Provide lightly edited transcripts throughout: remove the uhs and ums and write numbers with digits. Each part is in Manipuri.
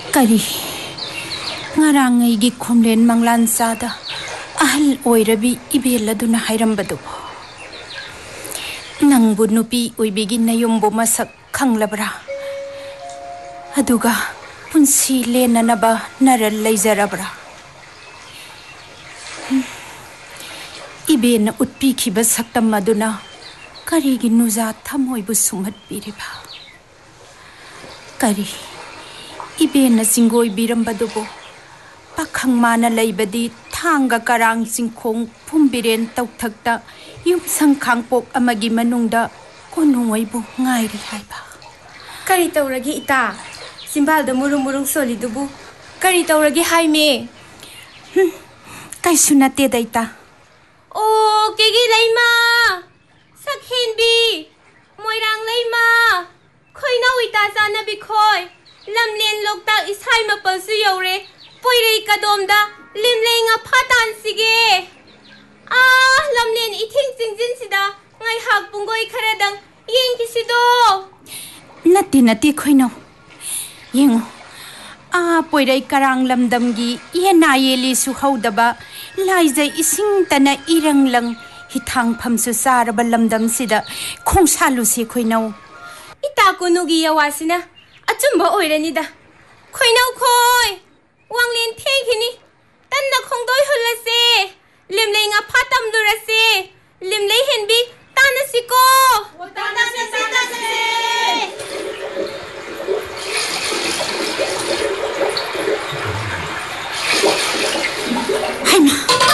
Kari ngarangai khomlen manglan sada ahal oirabi ibel aduna hairambadu nangbu nupi oibigi nayombo masak khanglabra aduga punsi lenanaba naral leijarabra ibena utpi khiba saktam aduna karigi nuja thamoibu sumat biriba kari ibena singoi birambadubo pakhang mana leibadi thanga karang singkhong phumbiren tauthakta yum sangkhangpok amagi manungda konuoibu ngairi haiba kari tauragi ita simbalda murung solidubu kari tauragi haime kaisunate daita o kegi leima sakhenbi moirang leima khoinau ita jana bi khoi lamlen lokta isai mapal su yore poirei kadomda limlenga phatan sige lamlen ithing jingjin sida ngai hak pungoi kharadang yeng kisido nati khoinau yengo poirei karang lamdamgi yena yeli su haudaba laijai ising tana iranglang hithang phamsu saraba lamdam sida khongsalu se khoinau ita konugi yawasina achumba oiranida khoinau khoi wanglen thegini tanna khongdoi hulase limlenga phatam durase limlei henbi tanasiko tanase haima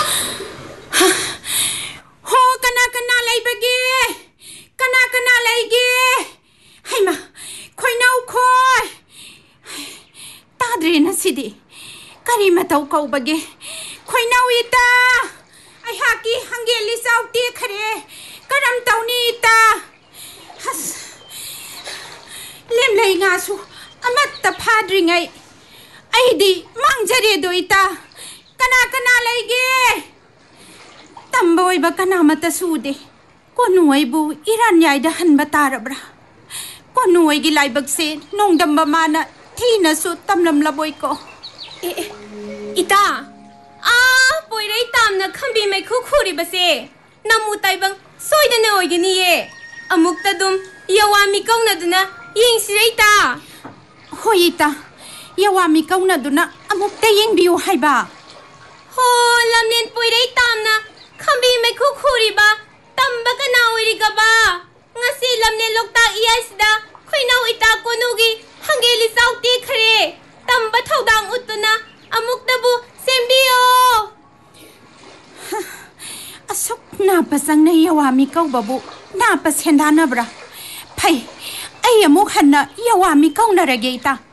ho kana leibage kana leige haima khoinau khoi tadre na sidi kari matau kaubage khoinau ita ai haki hangeli sauti khare karam tauni ita has lem lei nga su amatta phadringai ai di mangjare do ita kana leige tamboi ba kana mata sude konuai bu iran yai da han batarabra konuai gi laibak se nongdam ba mana thina su tamlam laboi ko ita poirei tamna khambi mai khuri base namu taibang soidana oigini ye amukta dum yawami kauna duna yengsirei ta hoita yawami kauna duna amukta yengbiu haiba ho lamnen poirei tamna khambi mai khuri ba tamba kana oiri gaba ngasi lamnen lokta iyaisda khoinau ita konugi hangeli sauti khare tamba thodang utuna amuktabu sembiyo asok na pasang na yawami kau babu na pasenda na bra phai ai amuk hanna yawami kau na rage ita